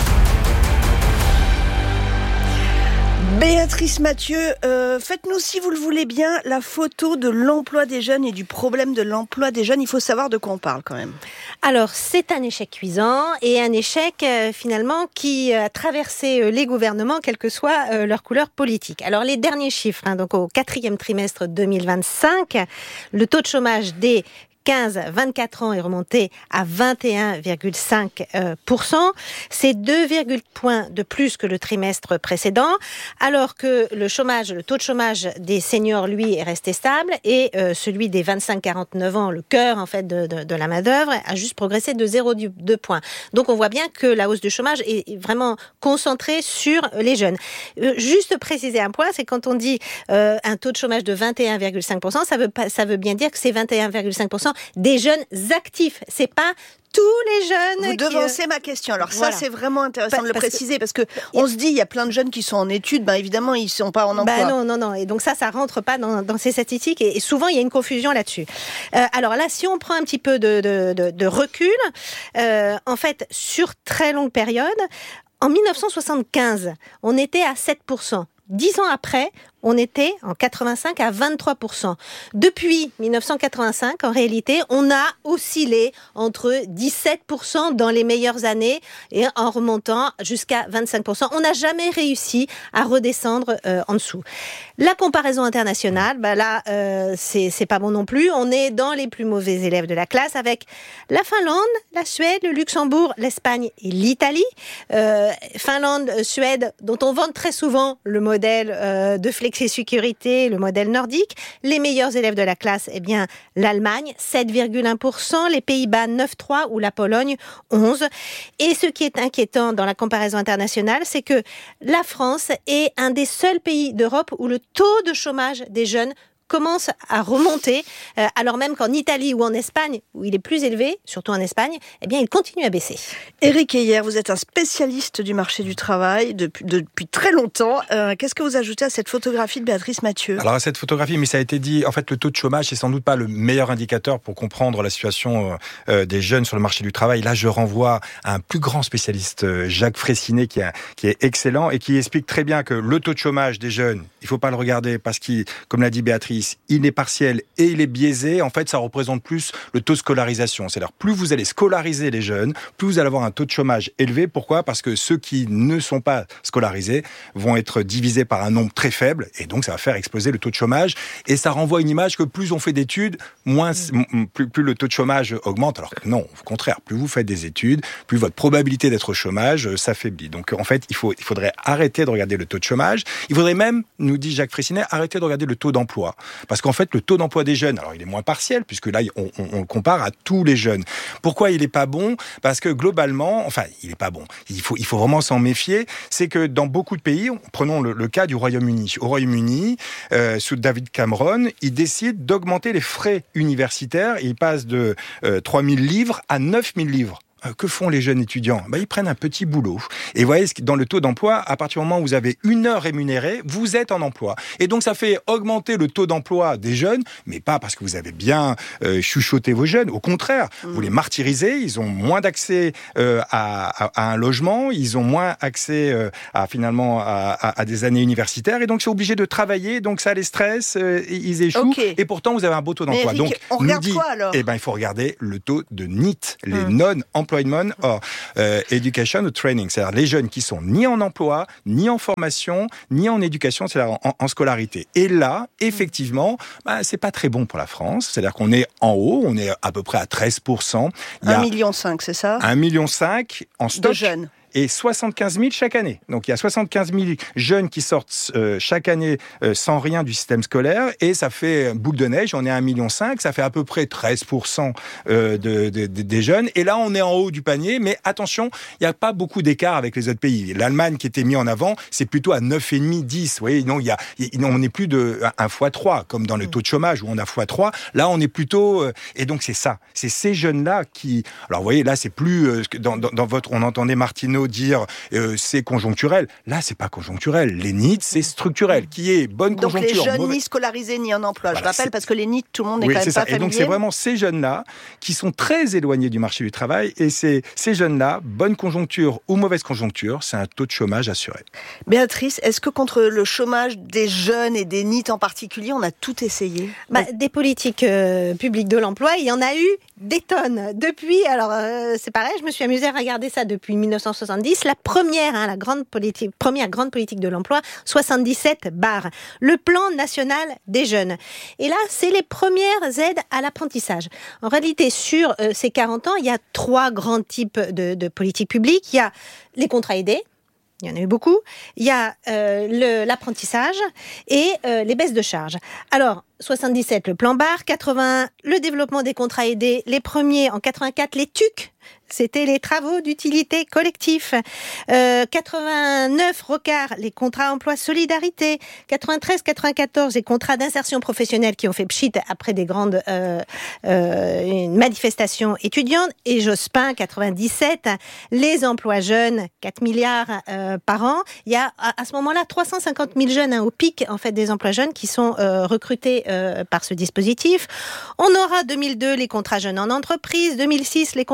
Béatrice Mathieu, euh, faites-nous, si vous le voulez bien, la photo de l'emploi des jeunes et du problème de l'emploi des jeunes. Il faut savoir de quoi on parle quand même. Alors, c'est un échec cuisant et un échec euh, finalement qui a traversé euh, les gouvernements, quelle que soit euh, leur couleur politique. Alors, les derniers chiffres, hein, donc au quatrième trimestre deux mille vingt-cinq, le taux de chômage des quinze à vingt-quatre ans est remonté à vingt et un virgule cinq pour cent. C'est deux virgule points de plus que le trimestre précédent, alors que le chômage, le taux de chômage des seniors, lui, est resté stable et euh, celui des vingt-cinq à quarante-neuf ans, le cœur en fait de, de, de la main-d'œuvre, a juste progressé de zéro virgule deux points. Donc on voit bien que la hausse du chômage est vraiment concentrée sur les jeunes. Euh, juste préciser un point, c'est quand on dit euh, un taux de chômage de vingt et un virgule cinq pour cent, ça veut pas, ça veut bien dire que c'est vingt et un virgule cinq pour cent des jeunes actifs. C'est pas tous les jeunes. Vous devancez qui... ma question. Alors voilà. Ça, c'est vraiment intéressant pa- de le parce préciser que... parce que on se dit, il y a plein de jeunes qui sont en études, ben évidemment, ils sont pas en emploi. Ben non, non, non. Et donc ça, ça rentre pas dans, dans ces statistiques. Et, et souvent, il y a une confusion là-dessus. Euh, alors là, si on prend un petit peu de, de, de, de recul, euh, en fait, sur très longue période, en dix-neuf cent soixante-quinze, on était à sept pour cent. Dix ans après, on était en quatre-vingt-cinq à vingt-trois pour cent. Depuis dix-neuf cent quatre-vingt-cinq, en réalité, on a oscillé entre dix-sept pour cent dans les meilleures années et en remontant jusqu'à vingt-cinq pour cent. On n'a jamais réussi à redescendre euh, en dessous. La comparaison internationale, bah là, euh, c'est, c'est pas bon non plus. On est dans les plus mauvais élèves de la classe avec la Finlande, la Suède, le Luxembourg, l'Espagne et l'Italie. Euh, Finlande, Suède, dont on vante très souvent le modèle euh, de flexi-sécurité, le modèle nordique. Les meilleurs élèves de la classe, eh bien, l'Allemagne, sept virgule un pour cent, les Pays-Bas, neuf virgule trois pour cent ou la Pologne, onze pour cent. Et ce qui est inquiétant dans la comparaison internationale, c'est que la France est un des seuls pays d'Europe où le taux de chômage des jeunes commence à remonter, euh, alors même qu'en Italie ou en Espagne, où il est plus élevé, surtout en Espagne, eh bien, il continue à baisser. Éric Heyer, vous êtes un spécialiste du marché du travail depuis, depuis très longtemps. Euh, qu'est-ce que vous ajoutez à cette photographie de Béatrice Mathieu ? Alors à cette photographie, mais ça a été dit, en fait, le taux de chômage, c'est sans doute pas le meilleur indicateur pour comprendre la situation euh, des jeunes sur le marché du travail. Là, je renvoie à un plus grand spécialiste, euh, Jacques Fraissinet, qui, a, qui est excellent et qui explique très bien que le taux de chômage des jeunes, il faut pas le regarder parce qu'il, comme l'a dit Béatrice, il est partiel et il est biaisé. En fait, ça représente plus le taux de scolarisation. C'est-à-dire, plus vous allez scolariser les jeunes, plus vous allez avoir un taux de chômage élevé. Pourquoi ? Parce que ceux qui ne sont pas scolarisés vont être divisés par un nombre très faible et donc ça va faire exploser le taux de chômage. Et ça renvoie une image que plus on fait d'études, moins, plus, plus le taux de chômage augmente. Alors que non, au contraire, plus vous faites des études, plus votre probabilité d'être au chômage s'affaiblit. Donc en fait, il, faut, il faudrait arrêter de regarder le taux de chômage. Il faudrait même, nous dit Jacques Fraissinet, arrêter de regarder le taux d'emploi. Parce qu'en fait, le taux d'emploi des jeunes, alors il est moins partiel, puisque là, on, on, on le compare à tous les jeunes. Pourquoi il n'est pas bon ? Parce que globalement, enfin, il n'est pas bon. Il faut, il faut vraiment s'en méfier. C'est que dans beaucoup de pays, prenons le, le cas du Royaume-Uni. Au Royaume-Uni, euh, sous David Cameron, il décide d'augmenter les frais universitaires. Il passe de euh, trois mille livres à neuf mille livres. Que font les jeunes étudiants ? Ben, ils prennent un petit boulot. Et vous voyez, dans le taux d'emploi, à partir du moment où vous avez une heure rémunérée, vous êtes en emploi. Et donc, ça fait augmenter le taux d'emploi des jeunes, mais pas parce que vous avez bien euh, chuchoté vos jeunes. Au contraire, mmh. vous les martyrisez. Ils ont moins d'accès euh, à, à, à un logement. Ils ont moins accès euh, à, finalement, à, à, à des années universitaires. Et donc, ils sont obligés de travailler. Donc, ça les stresse. Euh, ils échouent. Okay. Et pourtant, vous avez un beau taux d'emploi. Eric, donc, on regarde quoi, alors ? Eh ben, il faut regarder le taux de N I T, les mmh. non-employés. Employment or euh, Education or Training, c'est-à-dire les jeunes qui sont ni en emploi, ni en formation, ni en éducation, c'est-à-dire en, en scolarité. Et là, effectivement, bah, c'est pas très bon pour la France, c'est-à-dire qu'on est en haut, on est à peu près à treize pour cent. un virgule cinq million, c'est ça ? un virgule cinq million en stock. De jeunes. Et soixante-quinze mille chaque année. Donc il y a soixante-quinze mille jeunes qui sortent euh, chaque année euh, sans rien du système scolaire, et ça fait boule de neige, on est à un virgule cinq million, ça fait à peu près treize pour cent euh, de, de, de, des jeunes, et là on est en haut du panier, mais attention, il n'y a pas beaucoup d'écart avec les autres pays. L'Allemagne qui était mis en avant, c'est plutôt à neuf virgule cinq, dix, vous voyez, non, il y a, non, on n'est plus de un fois trois, comme dans le taux de chômage où on a fois trois, là on est plutôt, euh, et donc c'est ça, c'est ces jeunes-là qui, alors vous voyez, là c'est plus, euh, dans, dans, dans votre, on entendait Martineau dire euh, c'est conjoncturel. Là, c'est pas conjoncturel. Les N I T, c'est structurel. Qui est bonne donc conjoncture. Donc les jeunes mauvais... ni scolarisés ni en emploi. Voilà, je rappelle c'est... parce que les N I T, tout le monde n'est oui, quand même ça. pas familier. Et donc c'est vraiment ces jeunes-là qui sont très éloignés du marché du travail. Et c'est ces jeunes-là, bonne conjoncture ou mauvaise conjoncture, c'est un taux de chômage assuré. Béatrice, est-ce que contre le chômage des jeunes et des N I T en particulier, on a tout essayé ? bah, Des politiques euh, publiques de l'emploi, il y en a eu des tonnes. Depuis, alors euh, c'est pareil, je me suis amusée à regarder ça depuis dix-neuf cent soixante-dix. La première, hein, la grande politique, première grande politique de l'emploi, soixante-dix-sept barre. Le plan national des jeunes. Et là, c'est les premières aides à l'apprentissage. En réalité, sur euh, ces quarante ans, il y a trois grands types de, de politiques publiques. Il y a les contrats aidés. Il y en a eu beaucoup. Il y a euh, le, l'apprentissage et euh, les baisses de charges. Alors, soixante-dix-sept, le plan Barre, quatre-vingts, le développement des contrats aidés, les premiers en quatre-vingt-quatre, les T U C, c'était les travaux d'utilité collectif. Euh, quatre-vingt-neuf, Rocard, les contrats emploi solidarité. quatre-vingt-treize quatre-vingt-quatorze, les contrats d'insertion professionnelle qui ont fait pchit après des grandes euh, euh, manifestations étudiantes. Et Jospin, quatre-vingt-dix-sept, les emplois jeunes, quatre milliards euh, par an. Il y a à, à ce moment-là trois cent cinquante mille jeunes hein, au pic en fait des emplois jeunes qui sont euh, recrutés euh, par ce dispositif. On aura deux mille deux les contrats jeunes en entreprise, deux mille six les contrats première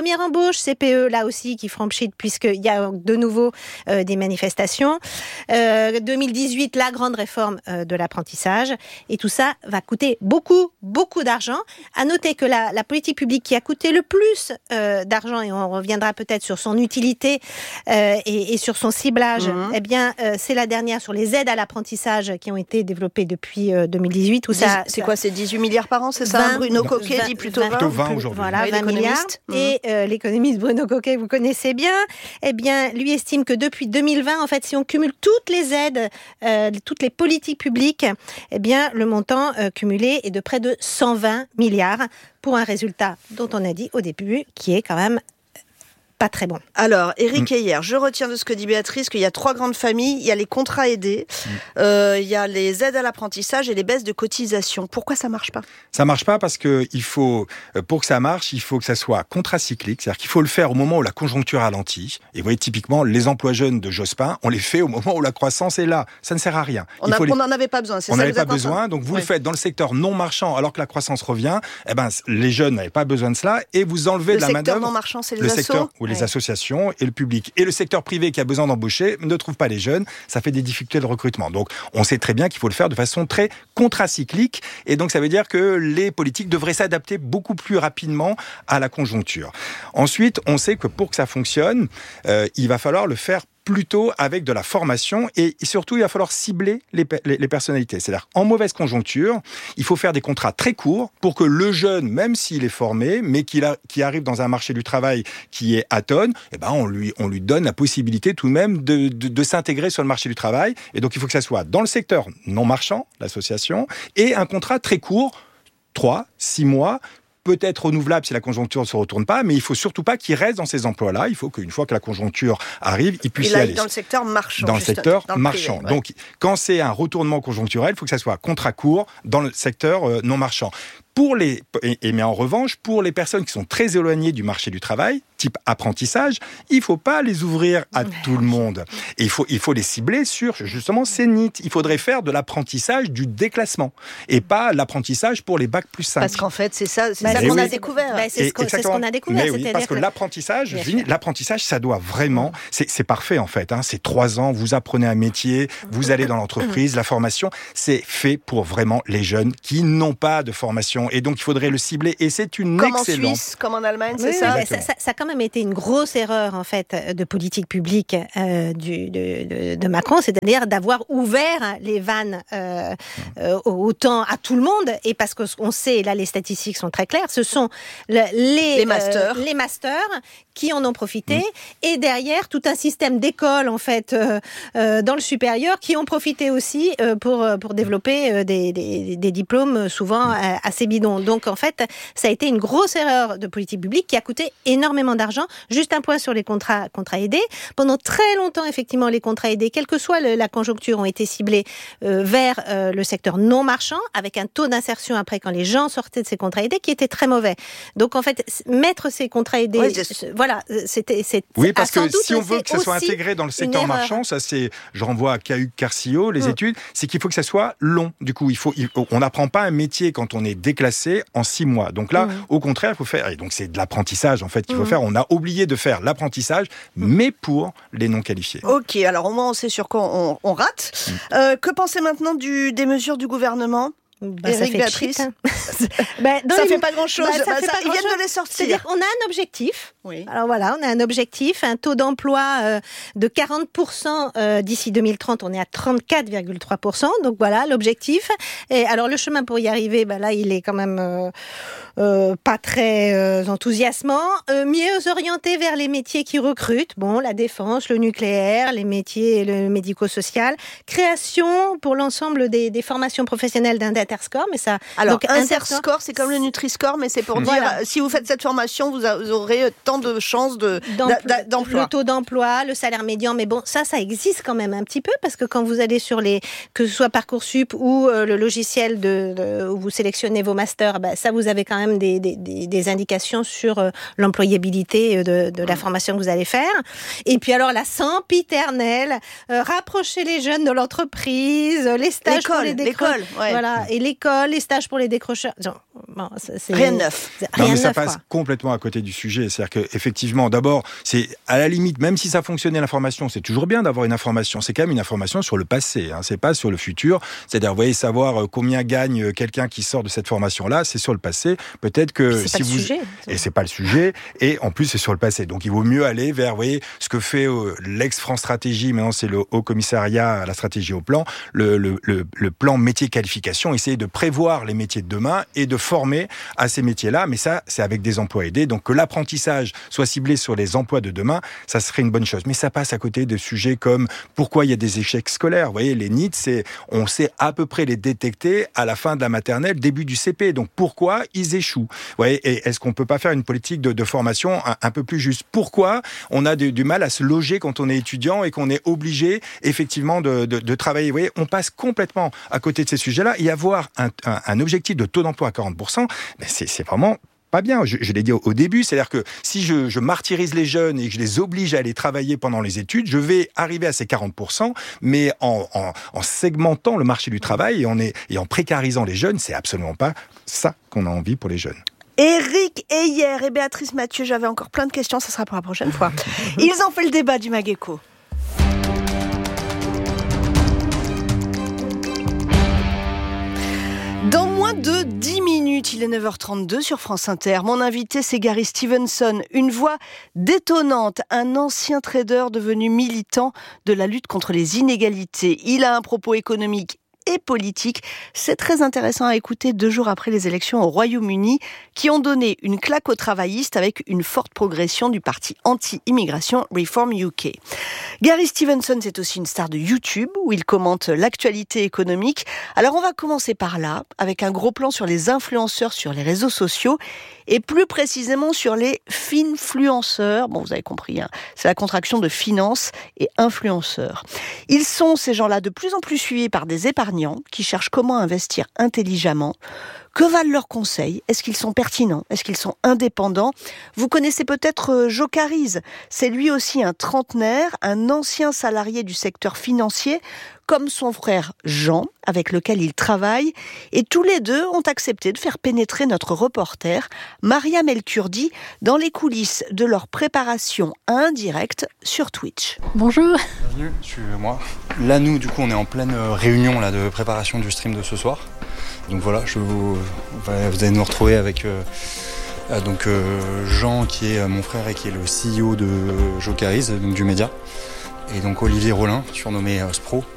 première embauche, C P E, là aussi, qui feront pchit puisqu'il y a de nouveau euh, des manifestations. Euh, deux mille dix-huit, la grande réforme euh, de l'apprentissage. Et tout ça va coûter beaucoup, beaucoup d'argent. À noter que la, la politique publique qui a coûté le plus euh, d'argent, et on reviendra peut-être sur son utilité euh, et, et sur son ciblage, mmh. eh bien, euh, c'est la dernière sur les aides à l'apprentissage qui ont été développées depuis euh, deux mille dix-huit. Où ça, c'est quoi, c'est dix-huit milliards par an, c'est ça? vingt, Bruno Coquet dit plutôt vingt. Plutôt vingt aujourd'hui. Voilà, oui, vingt milliards. Mmh. Et euh, l'économiste Bruno Coquet, vous connaissez bien, eh bien, lui estime que depuis deux mille vingt, en fait, si on cumule toutes les aides, euh, toutes les politiques publiques, eh bien, le montant euh, cumulé est de près de cent vingt milliards pour un résultat dont on a dit au début qui est quand même pas très bon. Alors, Éric Heyer, je retiens de ce que dit Béatrice qu'il y a trois grandes familles. Il y a les contrats aidés, mmh. euh, il y a les aides à l'apprentissage et les baisses de cotisations. Pourquoi ça marche pas? Ça marche pas parce que il faut, pour que ça marche, il faut que ça soit contracyclique. C'est-à-dire qu'il faut le faire au moment où la conjoncture ralentit. Et vous voyez, typiquement, les emplois jeunes de Jospin, on les fait au moment où la croissance est là. Ça ne sert à rien. On n'en les... avait pas besoin. C'est on n'avait pas besoin. Donc vous oui. le faites dans le secteur non marchand alors que la croissance revient. Eh ben, les jeunes n'avaient pas besoin de cela et vous enlevez le de la main-d'œuvre. Le secteur non marchand, c'est les le assos. secteur ou les ouais. associations et le public. Et le secteur privé qui a besoin d'embaucher ne trouve pas les jeunes, ça fait des difficultés de recrutement. Donc on sait très bien qu'il faut le faire de façon très contracyclique et donc ça veut dire que les politiques devraient s'adapter beaucoup plus rapidement à la conjoncture. Ensuite, on sait que pour que ça fonctionne, euh, il va falloir le faire plutôt avec de la formation et surtout il va falloir cibler les, les, les personnalités. C'est-à-dire en mauvaise conjoncture, il faut faire des contrats très courts pour que le jeune, même s'il est formé, mais qu'il a, qui arrive dans un marché du travail qui est atone, eh ben on lui, on lui donne la possibilité tout de même de, de, de s'intégrer sur le marché du travail. Et donc il faut que ça soit dans le secteur non marchand, l'association, et un contrat très court, trois, six mois, peut-être renouvelable si la conjoncture ne se retourne pas, mais il ne faut surtout pas qu'il reste dans ces emplois-là. Il faut qu'une fois que la conjoncture arrive, il puisse il y aller. Dans le secteur marchand. Dans le secteur dans le marchand. Privé, ouais. Donc, quand c'est un retournement conjoncturel, il faut que ça soit contrat court dans le secteur euh, non marchand. Pour les, et, et mais en revanche, pour les personnes qui sont très éloignées du marché du travail, type apprentissage, il ne faut pas les ouvrir à tout le monde. Et il faut, il faut les cibler sur, justement, ces nids. Il faudrait faire de l'apprentissage du déclassement et pas l'apprentissage pour les bacs plus cinq. Parce qu'en fait, c'est ça, c'est bah, ça oui. qu'on a c'est, découvert. Bah, c'est, ce qu'on, c'est ce qu'on a découvert. Mais oui, parce que, que l'apprentissage, Vini, l'apprentissage, ça doit vraiment... C'est, c'est parfait, en fait. Hein, c'est trois ans, vous apprenez un métier, vous allez dans l'entreprise, la formation, c'est fait pour vraiment les jeunes qui n'ont pas de formation. Et donc, il faudrait le cibler et c'est une comme excellente... Comme en Suisse, comme en Allemagne, c'est oui, ça, oui, ça, ça Ça a quand même été une grosse erreur en fait de politique publique euh, du, de, de, de Macron, c'est-à-dire d'avoir ouvert les vannes euh, euh, autant à tout le monde. Et parce qu'on sait, là les statistiques sont très claires, ce sont le, les, les masters, euh, les masters qui en ont profité, mmh. et derrière tout un système d'écoles en fait euh, euh, dans le supérieur qui ont profité aussi euh, pour pour développer euh, des, des, des diplômes souvent euh, assez bidons. Donc en fait, ça a été une grosse erreur de politique publique qui a coûté énormément d'argent. Juste un point sur les contrats, contrats aidés. Pendant très longtemps, effectivement, les contrats aidés, quelle que soit le, la conjoncture, ont été ciblés euh, vers euh, le secteur non marchand, avec un taux d'insertion après quand les gens sortaient de ces contrats aidés qui était très mauvais. Donc en fait, mettre ces contrats aidés, ouais, c'est... voilà, c'était... C'est, oui, parce que si on veut que ça soit intégré dans le secteur marchand, ça c'est, je renvoie à Cahuc Carcillo, les mmh. études, c'est qu'il faut que ça soit long. Du coup, il faut, il, on n'apprend pas un métier quand on est déclassé en six mois. Donc là, mmh. au contraire, il faut faire, et donc c'est de l'apprentissage en fait qu'il faut mmh. faire. On a oublié de faire l'apprentissage, mais pour les non qualifiés. Ok, alors au moins on sait sur quoi on, on rate. Mmh. Euh, que pensez maintenant du, des mesures du gouvernement ? Bah, Éric, ça Béatrice, hein. bah, ça les... fait pas grand chose. Bah, ça bah, fait ça, pas ils grand viennent chose. de les sortir. C'est-à-dire qu'on a un objectif. Oui. Alors voilà, on a un objectif, un taux d'emploi euh, de quarante pour cent euh, d'ici deux mille trente. On est à trente-quatre virgule trois pour cent. Donc voilà l'objectif. Et alors le chemin pour y arriver, bah là, il est quand même euh, euh, pas très euh, enthousiasmant. Euh, mieux orienté vers les métiers qui recrutent. Bon, la défense, le nucléaire, les métiers, le médico-social. Création pour l'ensemble des, des formations professionnelles d'un Interscore, mais ça. Alors, donc, Interscore, c'est comme le Nutri-Score, mais c'est pour voilà. dire, si vous faites cette formation, vous, a, vous aurez tant de chances de, d'emploi. d'emploi. Le taux d'emploi, le salaire médian, mais bon, ça, ça existe quand même un petit peu, parce que quand vous allez sur les, que ce soit Parcoursup ou euh, le logiciel de, de, où vous sélectionnez vos masters, bah, ça, vous avez quand même des, des, des, des indications sur euh, l'employabilité de, de la formation que vous allez faire. Et puis alors, la sempiternelle, euh, rapprocher les jeunes de l'entreprise, les stages l'école, pour les décroches. l'école, ouais. Voilà. Et, Et l'école, les stages pour les décrocheurs, genre, bon, c'est rien de neuf. Non, Rien mais de ça neuf, passe quoi. complètement à côté du sujet. C'est-à-dire qu'effectivement, d'abord, c'est à la limite, même si ça fonctionnait l'information, c'est toujours bien d'avoir une information. C'est quand même une information sur le passé, hein, c'est pas sur le futur. C'est-à-dire, vous voyez, savoir combien gagne quelqu'un qui sort de cette formation-là, c'est sur le passé. Peut-être que C'est si pas le vous sujet. et c'est pas le sujet, et en plus c'est sur le passé. Donc il vaut mieux aller vers, vous voyez, ce que fait euh, l'ex-France Stratégie. Maintenant, c'est le Haut Commissariat à la stratégie au plan, le, le, le, le plan métier qualification, essayer de prévoir les métiers de demain et de former à ces métiers-là. Mais ça, c'est avec des emplois aidés. Donc que l'apprentissage soit ciblé sur les emplois de demain, ça serait une bonne chose. Mais ça passe à côté de sujets comme pourquoi il y a des échecs scolaires. Vous voyez, les N I T, c'est, on sait à peu près les détecter à la fin de la maternelle, début du C P. Donc pourquoi ils échouent? Vous voyez, et est-ce qu'on peut pas faire une politique de, de formation un, un peu plus juste? Pourquoi on a du, du mal à se loger quand on est étudiant et qu'on est obligé effectivement de, de, de travailler? Vous voyez, on passe complètement à côté de ces sujets-là. Et avoir un, un, un objectif de taux d'emploi à quarante pour cent, ben c'est, c'est vraiment pas bien. Je, je l'ai dit au, au début, c'est-à-dire que si je, je martyrise les jeunes et que je les oblige à aller travailler pendant les études, je vais arriver à ces quarante pour cent, mais en, en, en segmentant le marché du travail et en, est, et en précarisant les jeunes, c'est absolument pas ça qu'on a envie pour les jeunes. Éric Heyer et Béatrice Mathieu, j'avais encore plein de questions, ça sera pour la prochaine fois. Ils ont fait le débat du Mageco. Dans moins de dix minutes, il est neuf heures trente-deux sur France Inter. Mon invité, c'est Gary Stevenson, une voix détonnante, un ancien trader devenu militant de la lutte contre les inégalités. Il a un propos économique et politique. C'est très intéressant à écouter deux jours après les élections au Royaume-Uni qui ont donné une claque aux travaillistes avec une forte progression du parti anti-immigration Reform U K. Gary Stevenson, c'est aussi une star de YouTube où il commente l'actualité économique. Alors on va commencer par là, avec un gros plan sur les influenceurs sur les réseaux sociaux et plus précisément sur les finfluenceurs. Bon, vous avez compris, hein, c'est la contraction de finance et influenceurs. Ils sont, ces gens-là, de plus en plus suivis par des épargnants qui cherchent comment investir intelligemment. Que valent leurs conseils? Est-ce qu'ils sont pertinents? Est-ce qu'ils sont indépendants? Vous connaissez peut-être Joe Cariz. C'est lui aussi un trentenaire, un ancien salarié du secteur financier, comme son frère Jean, avec lequel il travaille. Et tous les deux ont accepté de faire pénétrer notre reporter, Mariam El-Kurdi, dans les coulisses de leur préparation à un direct sur Twitch. Bonjour. Bienvenue, je suis moi. Là, nous, du coup, on est en pleine réunion là, de préparation du stream de ce soir. Donc voilà, je vous, vous allez nous retrouver avec euh, donc, euh, Jean, qui est mon frère et qui est le C E O de Joe Cariz, donc du média. Et donc Olivier Rollin, surnommé euh, Spro,